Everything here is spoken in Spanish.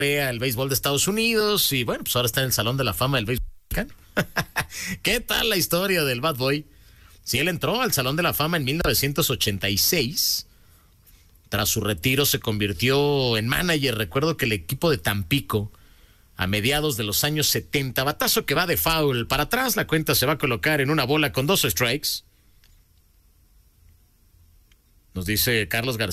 el béisbol de Estados Unidos y bueno, pues ahora está en el Salón de la Fama del béisbol mexicano. ¿Qué tal la historia del Bad Boy? Si él entró al Salón de la Fama en 1986, tras su retiro se convirtió en manager. Recuerdo que el equipo de Tampico, a mediados de los años 70, batazo que va de foul para atrás, la cuenta se va a colocar en una bola con 2 strikes. Nos dice Carlos García.